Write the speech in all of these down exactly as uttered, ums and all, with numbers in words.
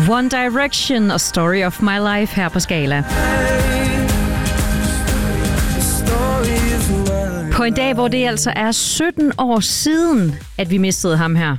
One Direction og Story of My Life her på Skala. På en dag, hvor det altså er sytten år siden, at vi mistede ham her.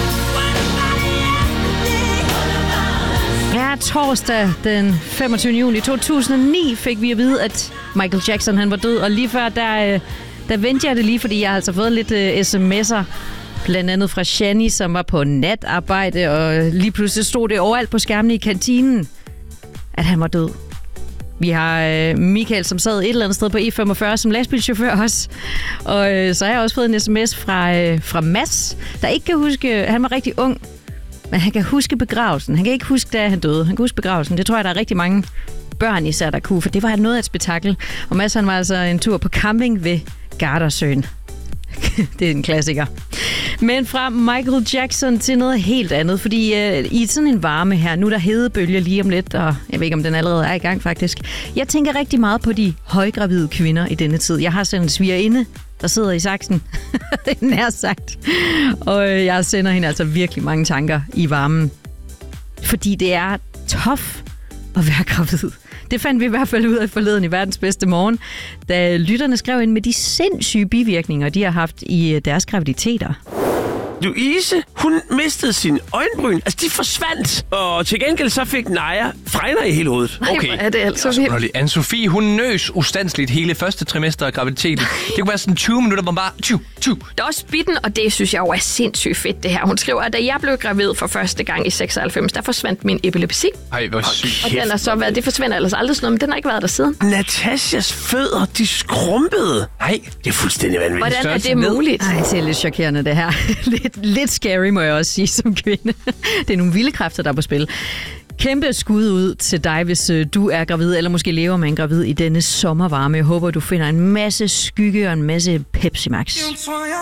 Ja, torsdag den femogtyvende juni to tusind og ni fik vi at vide, at Michael Jackson han var død. Og lige før, der, der vendte jeg det lige, fordi jeg har altså fået lidt uh, sms'er. Blandt andet fra Shani, som var på natarbejde, og lige pludselig stod det overalt på skærmen i kantinen, at han var død. Vi har øh, Michael, som sad et eller andet sted på E femogfyrre som lastbilchauffør også. Og øh, så har jeg også fået en sms fra, øh, fra Mads, der ikke kan huske, han var rigtig ung, men han kan huske begravelsen. Han kan ikke huske, da han døde. Han kan huske begravelsen. Det tror jeg, der er rigtig mange børn især, der kunne, for det var noget af et spektakel. Og Mads, han var altså en tur på camping ved Gardasøen. Det er en klassiker. Men fra Michael Jackson til noget helt andet, fordi øh, i sådan en varme her, nu er der hedebølger lige om lidt, og jeg ved ikke, om den allerede er i gang faktisk. Jeg tænker rigtig meget på de højgravide kvinder i denne tid. Jeg har sådan en svigerinde, der sidder i saksen. Det er nær sagt. Og øh, jeg sender hende altså virkelig mange tanker i varmen. Fordi det er tough at være gravid. Det fandt vi i hvert fald ud af forleden i Verdens Bedste Morgen, da lytterne skrev ind med de sindssyge bivirkninger, de har haft i deres graviditeter. Louise, hun mistede sine øjenbryn. Altså, de forsvandt. Og til gengæld så fik Naja fregner i hele hovedet. Okay. Ej, er det altså vildt. Anne-Sophie, hun nøs ustandsligt hele første trimester af graviditeten. Det kunne være sådan tyve minutter, hvor man bare... Tju, tju. Der er også bitten, og det synes jeg jo er sindssygt fedt, det her. Hun skriver, at da jeg blev gravid for første gang i seksoghalvfems, der forsvandt min epilepsi. Ej, hvor sygt. Og den har så været, det forsvinder ellers aldrig sådan noget, men den har ikke været der siden. Natashas fødder, de skrumpede. Nej, det er fuldstændig vanvittigt. Hvordan er det muligt? Nej, det er lidt chokerende, det her. lidt, lidt scary, må jeg også sige som kvinde. Det er nogle vilde kræfter, der er på spil. Kæmpe skud ud til dig, hvis du er gravid, eller måske lever med en gravid i denne sommervarme. Jeg håber, du finder en masse skygge og en masse Pepsi Max.